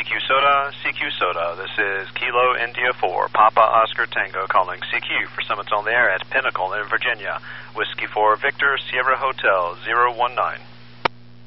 CQ Soda, CQ Soda. This is Kilo India 4, Papa Oscar Tango calling CQ for Summits on the Air at Pinnacle in Virginia. Whiskey 4 Victor, Sierra Hotel 019.